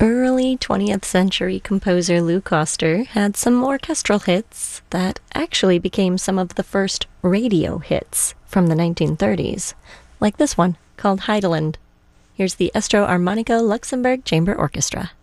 Early 20th century composer Lou Koster had some orchestral hits that actually became some of the first radio hits from the 1930s, like this one called Heideland. Here's the Estro Armonico Luxembourg Chamber Orchestra.